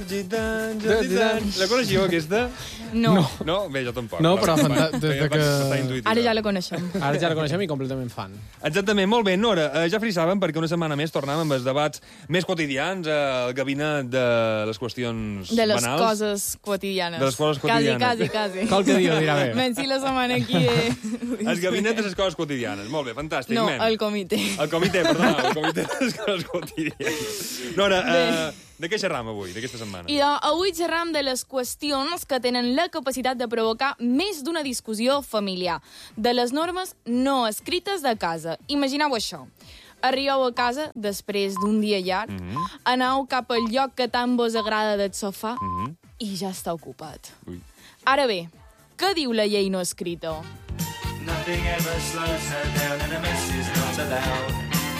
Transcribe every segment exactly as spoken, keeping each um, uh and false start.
La coneixíeu, aquesta? No. No. No? Bé, jo tampoc. No, però Va, fanta- des de va, que- està intuïtiva. Ara ja la coneixem. Ara ja la coneixem i completament fan. Exactament, molt bé. Nora, eh, ja frisàvem perquè una setmana més tornàvem amb els debats més quotidians al gabinet de les qüestions De les banals. coses quotidianes. De les coses quotidianes. Quasi, quasi, quasi. Qualque dia ho dirà bé. Menys la setmana aquí de... El gabinet de les coses quotidianes. Molt bé, fantàstic. No, men. el comitè. El comitè, perdona, el comitè de les coses quotidianes. Nora, eh, de què xerram avui, d'aquesta setmana? I de, avui xerram de les qüestions que tenen la capacitat de provocar més d'una discussió familiar. De les normes no escrites de casa. Imagineu això. Arribeu a casa després d'un dia llarg, mm -hmm. aneu cap al lloc que tant vos agrada del sofà mm -hmm. i ja està ocupat. Ui. Ara bé, què diu la llei no escrita? Nothing ever slows her down and a mess is not allowed.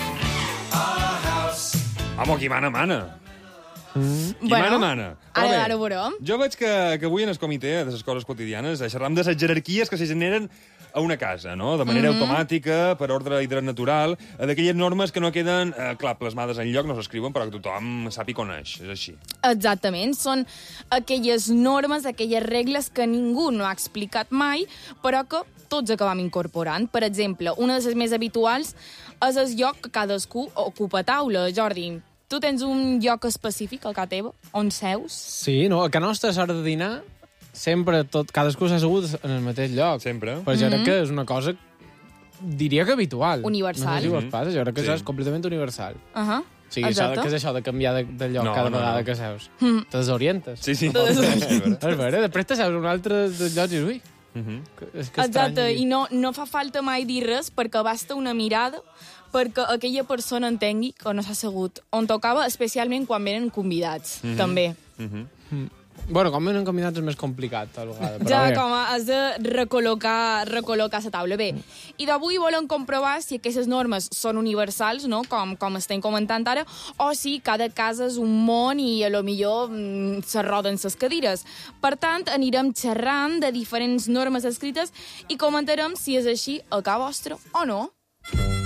Our house. Home, qui mana, mana. Mm. Qui mana, mana. Però Ara, bé, ara ho veurem. Jo veig que, que avui en el comitè de les coses quotidianes xerram de les jerarquies que se generen a una casa, no? De manera mm -hmm. automàtica, per ordre i dret natural, d'aquelles normes que no queden, eh, clar, plasmades en lloc, no s'escriuen, però que tothom sap i coneix, és així. Exactament, són aquelles normes, aquelles regles que ningú no ha explicat mai, però que tots acabam incorporant. Per exemple, una de les més habituals és el lloc que cadascú ocupa taula. Jordi, tu tens un lloc específic a casa teva, on seus? Sí, no? A casa nostra, a l'hora de dinar, sempre tot, cadascú s'ha assegut en el mateix lloc. Sempre. Però jo crec que és una cosa, diria que habitual. Universal. No sé si vos passa, jo crec que Sí. això és completament universal. Uh -huh. O sigui, això, Exacte. què és això de canviar de, de lloc No, cada no, vegada no. que seus? Mm. Te desorientes. Sí, sí. Tot és És vera, després te seus en un altre dels llocs i dius, ui, Uh -huh. que- és que Exacte, estrany. i no, no fa falta mai dir res perquè basta una mirada perquè aquella persona entengui que no s'ha assegut on tocava, especialment quan venen convidats, mm -hmm. també. Uh -huh. Bueno, com venen combinats és més complicat, a vegades. Però Ja bé. com has de recol·locar, recol·locar la taula. Bé, i d'avui volem comprovar si aquestes normes són universals, no? com, com estem comentant ara, o si cada casa és un món i a lo millor mm, se roden ses cadires. Per tant, anirem xerrant de diferents normes escrites i comentarem si és així a casa vostra o no.